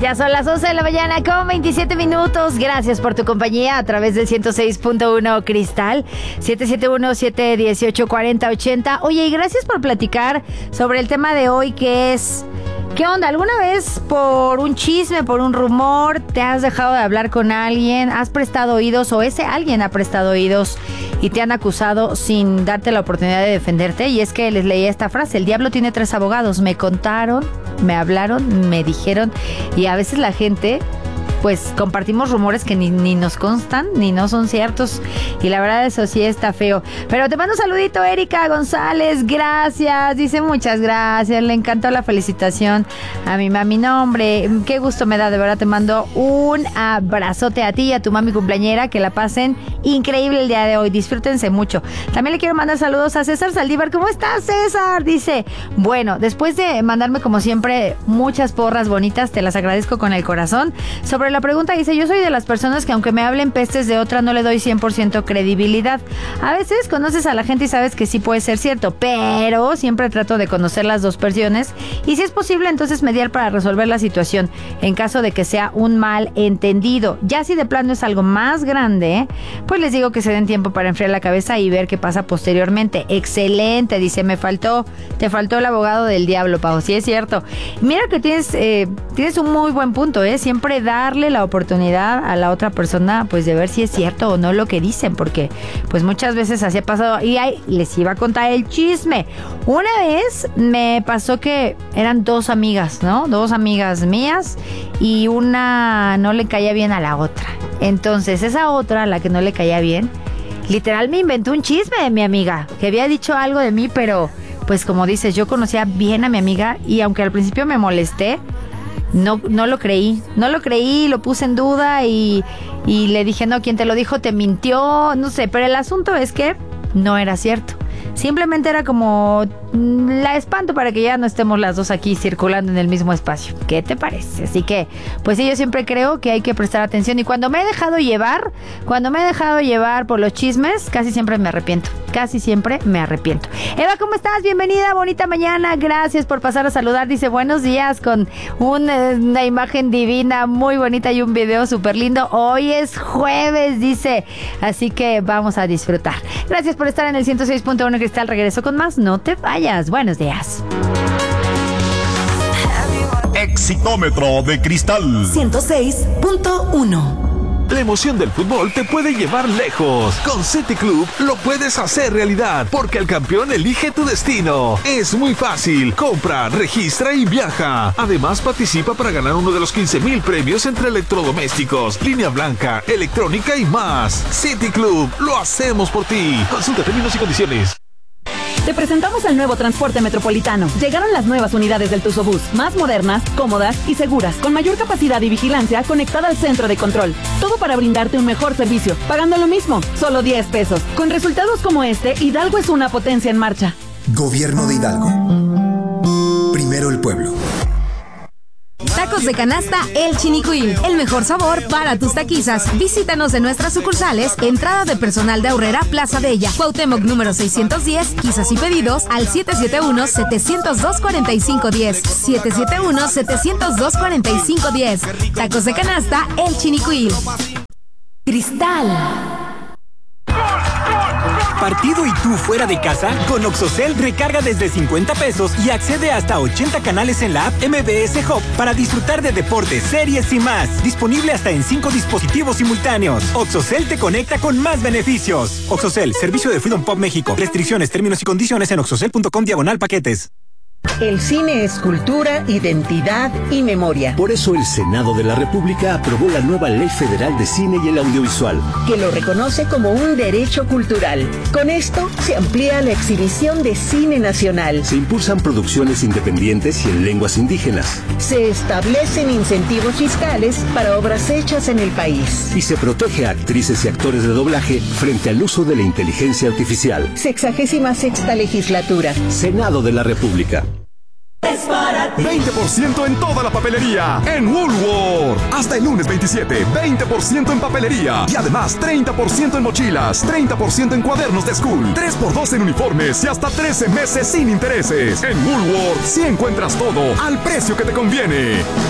Ya son las 11 de la mañana con 27 minutos. Gracias por tu compañía a través del 106.1 Cristal, 771-718-4080. Oye, y gracias por platicar sobre el tema de hoy, que es... ¿Qué onda? ¿Alguna vez por un chisme, por un rumor, te has dejado de hablar con alguien? ¿Has prestado oídos o ese alguien ha prestado oídos y te han acusado sin darte la oportunidad de defenderte? Y es que les leía esta frase: el diablo tiene 3 abogados. Me contaron, me hablaron, me dijeron. Y a veces la gente... pues compartimos rumores que ni nos constan, ni no son ciertos. Y la verdad eso sí está feo. Pero te mando un saludito, Erika González. Gracias, dice muchas gracias. Le encantó la felicitación a mi mami. No, hombre, qué gusto me da. De verdad te mando un abrazote a ti y a tu mami cumpleañera. Que la pasen increíble el día de hoy. Disfrútense mucho. También le quiero mandar saludos a César Saldívar. ¿Cómo estás, César? Dice, bueno, después de mandarme como siempre muchas porras bonitas, te las agradezco con el corazón. Sobre la pregunta dice, yo soy de las personas que aunque me hablen pestes de otra no le doy 100% credibilidad. A veces conoces a la gente y sabes que sí puede ser cierto, pero siempre trato de conocer las dos versiones y si es posible entonces mediar para resolver la situación en caso de que sea un mal entendido. Ya si de plano es algo más grande, pues les digo que se den tiempo para enfriar la cabeza y ver qué pasa posteriormente. Excelente, dice, te faltó el abogado del diablo, Pau. Sí es cierto. Mira que tienes un muy buen punto, siempre darle la oportunidad a la otra persona pues de ver si es cierto o no lo que dicen, porque pues muchas veces así ha pasado. Y ahí les iba a contar el chisme. Una vez me pasó que eran 2 amigas, ¿no? 2 amigas mías y una no le caía bien a la otra. Entonces esa otra, la que no le caía bien, literal me inventó un chisme de mi amiga, que había dicho algo de mí, pero pues como dices, yo conocía bien a mi amiga y aunque al principio me molesté, no lo creí, lo puse en duda y le dije, no, quien te lo dijo te mintió, no sé, pero el asunto es que no era cierto. Simplemente era como la espanto para que ya no estemos las dos aquí circulando en el mismo espacio. ¿Qué te parece? Así que, pues sí, yo siempre creo que hay que prestar atención. Y cuando me he dejado llevar por los chismes, casi siempre me arrepiento. Eva, ¿cómo estás? Bienvenida, bonita mañana. Gracias por pasar a saludar. Dice, buenos días, con una imagen divina, muy bonita y un video súper lindo. Hoy es jueves, dice. Así que vamos a disfrutar. Gracias por estar en el 106.1 Cristal. Regreso con más. No te vayas. Buenos días. Exitómetro de Cristal 106.1. La emoción del fútbol te puede llevar lejos. Con City Club lo puedes hacer realidad, porque el campeón elige tu destino. Es muy fácil. Compra, registra y viaja. Además, participa para ganar uno de los 15,000 premios entre electrodomésticos, línea blanca, electrónica y más. City Club, lo hacemos por ti. Consulta términos y condiciones. Te presentamos el nuevo transporte metropolitano. Llegaron las nuevas unidades del Tuzobús, más modernas, cómodas y seguras, con mayor capacidad y vigilancia conectada al centro de control. Todo para brindarte un mejor servicio, pagando lo mismo, solo 10 pesos. Con resultados como este, Hidalgo es una potencia en marcha. Gobierno de Hidalgo. Primero el pueblo. Tacos de canasta El Chinicuil, el mejor sabor para tus taquizas. Visítanos en nuestras sucursales, entrada de personal de Aurrera, Plaza Bella, Cuauhtémoc número 610, quizás y pedidos al 771-702-4510, 771-702-4510. Tacos de canasta El Chinicuil. Cristal. ¿Partido y tú fuera de casa? Con Oxocel recarga desde 50 pesos y accede hasta 80 canales en la app MBS Hub para disfrutar de deportes, series y más. Disponible hasta en 5 dispositivos simultáneos. Oxocel te conecta con más beneficios. Oxocel, servicio de Freedom Pop México. Restricciones, términos y condiciones en oxocel.com/paquetes. El cine es cultura, identidad y memoria. Por eso el Senado de la República aprobó la nueva Ley Federal de Cine y el Audiovisual, que lo reconoce como un derecho cultural. Con esto se amplía la exhibición de cine nacional. Se impulsan producciones independientes y en lenguas indígenas. Se establecen incentivos fiscales para obras hechas en el país. Y se protege a actrices y actores de doblaje frente al uso de la inteligencia artificial. 66ª legislatura. Senado de la República. 20% en toda la papelería en Woolworth. Hasta el lunes 27, 20% en papelería. Y además 30% en mochilas, 30% en cuadernos de school, 3x2 en uniformes y hasta 13 meses sin intereses. En Woolworth sí encuentras todo al precio que te conviene.